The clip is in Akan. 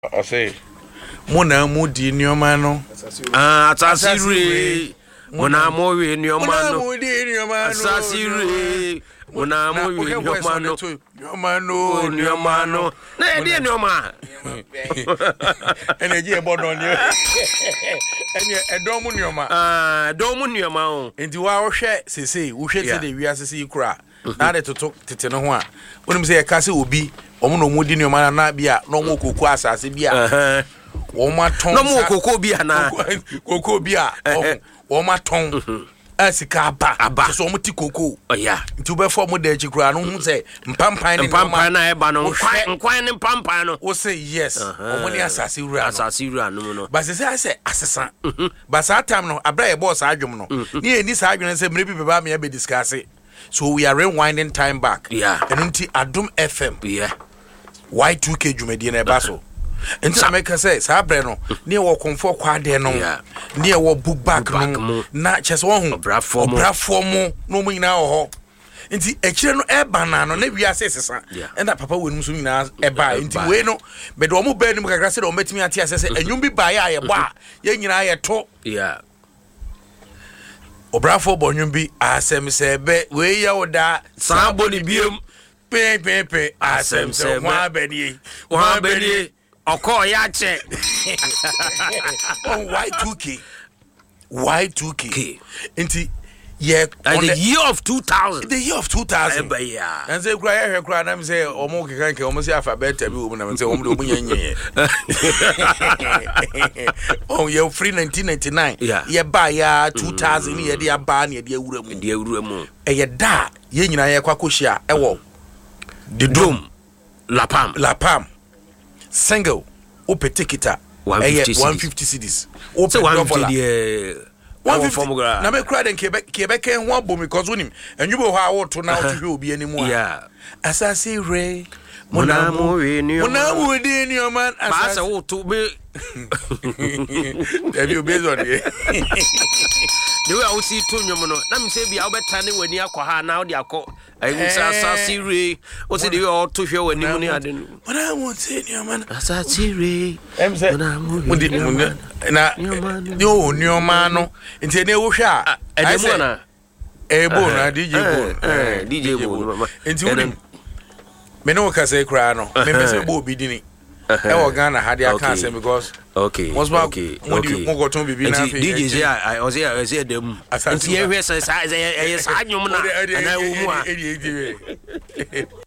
I say, Mona Moody, your man. Asasiri. Mona Mowi in your man. Asasiri. Mona Mowi in your man. Your man, your man. Nay, dear, no man. And a year born on you. And a domunioma. Domunioma. Into our share, say, we should say, we are to see you cry. Now to talk to Tenoa. When you say a castle will be, Omo Moody, your man, not be a no more cocoa as I say, Oma tongue, no more cocoa beer now. Cocoa beer, Oma tongue. As a capa, so much cocoa. Oh, yeah. To be for Modeji Grano, say, Pampine and Pampana, Bano, Quine and Pampano. Or say yes, or when you assassin, no. But as I say, assassin. But that time, no, a brave boss argument. Near this argument, say, maybe about me, I be discussing. So we are rewinding time back. Yeah. And until Adum FM. Yeah. Y2K Jumedian Basso. And some make us say, Sabreno, near what comfort quad no, near what book back, not just one, brave for more, no me now. And the Echino air banana, maybe I say, and that papa will soon as a buy into Bueno, but Omo Benham Grass or met me at TSS, and you be by a bar, young and I a talk. Yeah. Obrafo Bonyumbi, asem sebe, we ya oda, somebody be pe, asem se, one benny, Oko yache. Oh, Y2K. Inti, yeah, the year of 2000. The year of 2000. Yeah. And say, cry, and say, Omo can almost alphabet, woman, and say, oh, you're free 1999. Yeah, by 2000 year, dear Barney, dear Urum. A da, yen I quacosia, ewo. The Dome, La Pam. Single, open ticketa, 150 cities. Open 150. 150. Now, me cried in Quebec and one boom because with him, and you will how to now to be anymore. Yeah, as I say, Ray, Monamo in your man, as I say, to me. Have you been on it? The way I will see Tunyomono, let me say, be Albert Tanny when you are now, the alcohol. I will say, Ray, what's it you all to show when you didn't? But I won't say, your man, as I see, Ray, I'm saying, your man, into a new shot. I say, DJ Bona, into him. Menoka say, Crano, Member Bobby Dini. Ghana had their cancer because was about when you go to be DJs. I was here, I said them. I said, yes, I